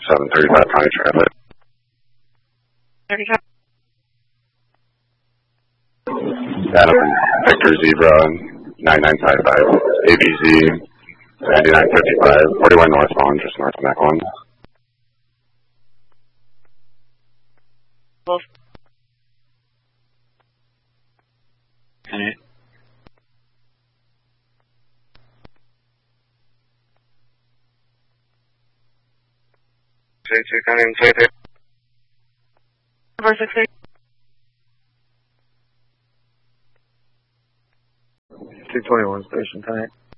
735 County Transit. 35. Adam Victor Zebra 9955 ABZ 9955 41 northbound, just north of Mac 1. Wolf. Alright. County Inside 468. 221 station tank.